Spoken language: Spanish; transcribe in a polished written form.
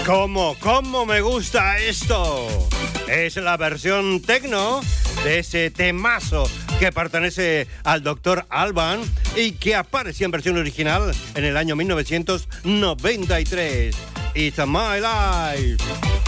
¿Cómo me gusta esto? Es la versión techno de ese temazo que pertenece al Dr. Alban y que aparecía en versión original en el año 1993. It's My Life.